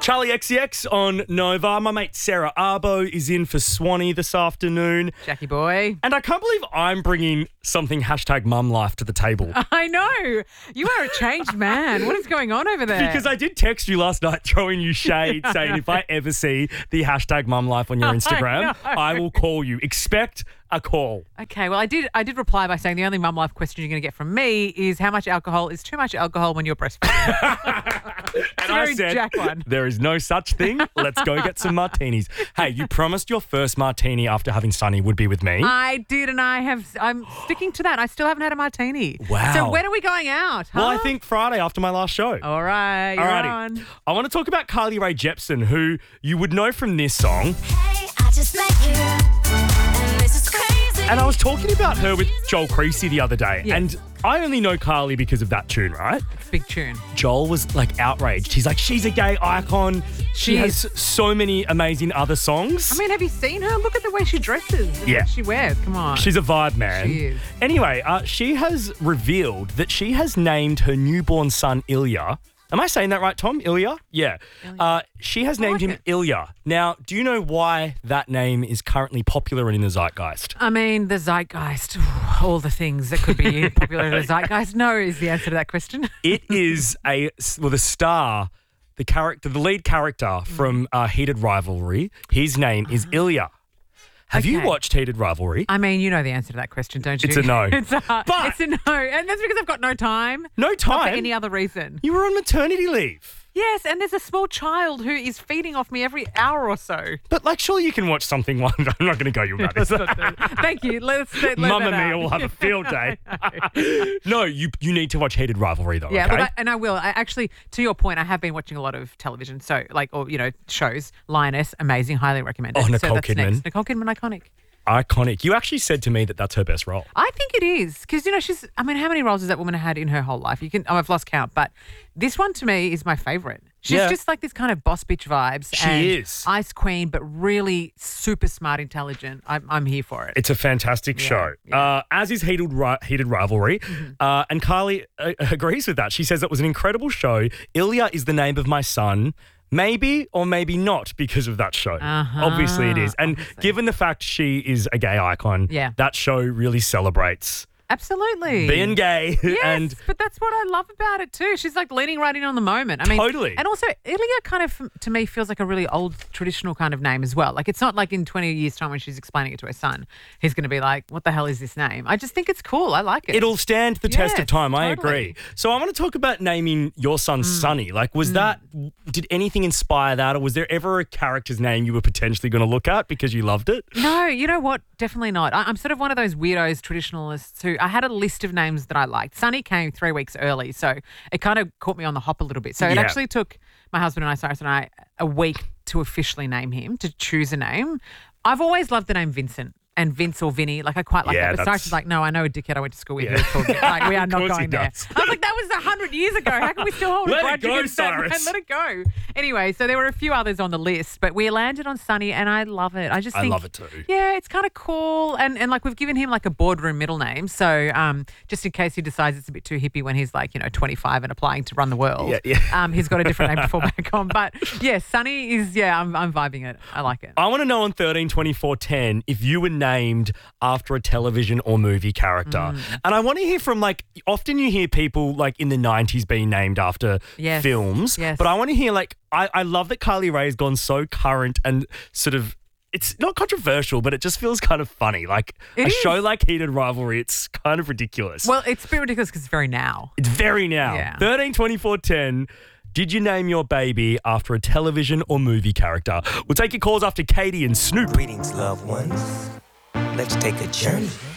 Charlie XCX on Nova. My mate Sarah Arbo is in for Swanee this afternoon. Jackie boy. And I can't believe I'm bringing something #mumlife to the table. I know. You are a changed man. What is going on over there? Because I did text you last night throwing you shade saying if I ever see the #mumlife on your Instagram, I will call you. Expect a call. Okay, well, I did reply by saying the only mum life question you're going to get from me is how much alcohol is too much alcohol when you're breastfeeding. And I said, Jack one. there is no such thing. Let's go get some martinis. Hey, you promised your first martini after having Sunny would be with me. I did, and I'm sticking to that. I still haven't had a martini. Wow. So when are we going out? Huh? Well, I think Friday after my last show. All right, you're Alrighty. on. I want to talk about Carly Rae Jepsen, who you would know from this song. Hey, I just met you, and this is crazy. And I was talking about her with Joel Creasy the other day. Yeah. And I only know Carly because of that tune, right? Big tune. Joel was like outraged. He's like, she's a gay icon. She has so many amazing other songs. I mean, have you seen her? Look at the way she dresses. and Yeah. What she wears. Come on. She's a vibe, man. She is. Anyway, she has revealed that she has named her newborn son Ilya. Am I saying that right, Tom? Ilya? Yeah. She has named him Ilya. Now, do you know why that name is currently popular and in the zeitgeist? I mean, the zeitgeist, all the things that could be popular in the zeitgeist. No is the answer to that question. It is the star, the lead character from Heated Rivalry. His name is Ilya. Have you Okay. watched Heated Rivalry? I mean, you know the answer to that question, don't you? It's a no. It's a But- no. And that's because I've got no time. No Not time. for any other reason. You were on maternity leave. Yes, and there's a small child who is feeding off me every hour or so. But surely you can watch something one. I'm not going to go you about this. Thank you. Let's let Mamma that Mia out. will have a field day. No, you need to watch Heated Rivalry though. Yeah, okay? look, and I will. I actually, to your point, I have been watching a lot of television, so shows. Lioness, amazing, highly recommended. Oh, Nicole so that's Kidman. Next. Nicole Kidman, iconic. Iconic. You actually said to me that that's her best role. I think it is because she's. I mean, how many roles has that woman had in her whole life? I've lost count, but this one to me is my favorite. She's Yeah. just like this kind of boss bitch vibes. She and is. Ice Queen, but really super smart, intelligent. I'm here for it. It's a fantastic show, yeah. as is Heated Rivalry. And Carly agrees with that. She says it was an incredible show. Ilya is the name of my son. Maybe or maybe not because of that show. Obviously it is. And Obviously. given the fact she is a gay icon, Yeah. that show really celebrates Absolutely. being gay. Yes, And but that's what I love about it too. She's like leaning right in on the moment. I mean, Totally. And also, Ilya kind of, to me, feels like a really old traditional kind of name as well. Like it's not like in 20 years' time when she's explaining it to her son, he's going to be like, what the hell is this name? I just think it's cool. I like it. it'll stand the test of Yes, time. I totally. agree. So I want to talk about naming your son Sonny. Like, did anything inspire that? Or was there ever a character's name you were potentially going to look at because you loved it? No, you know what? Definitely not. I'm sort of one of those weirdos, traditionalists who I had a list of names that I liked. Sonny came 3 weeks early, so it kind of caught me on the hop a little bit. So it Yeah. actually took my husband and I, Cyrus and I, a week to officially name him, to choose a name. I've always loved the name Vincent. And Vince or Vinny, like I quite like Yeah, that. But that's- Cyrus is like, no, I know a dickhead I went to school with Yeah. who was called Vince. Like, we are Of not course he going there. does. I was like, that was 100 years ago. How can we still hold Let a it grudge go, against that man? Cyrus. Let it go. Anyway, so there were a few others on the list, but we landed on Sonny, and I love it. I think love it too. Yeah, it's kind of cool, and like we've given him like a boardroom middle name, so just in case he decides it's a bit too hippie when he's like 25 and applying to run the world. Yeah. He's got a different name to fall back on. But yeah, Sonny is I'm vibing it. I like it. I want to know on 13, 24, 10 if you were named after a television or movie character. And I want to hear from often you hear people like in the 90s being named after Yes. films. Yes. But I want to hear I love that Carly Rae has gone so current and sort of, it's not controversial, but it just feels kind of funny. Like It a is. show like Heated Rivalry, it's kind of ridiculous. Well, it's a bit ridiculous because it's very now. It's very now. Yeah. 13, 24, 10. Did you name your baby after a television or movie character? We'll take your calls after Katie and Snoop. Greetings, loved ones. Let's take a journey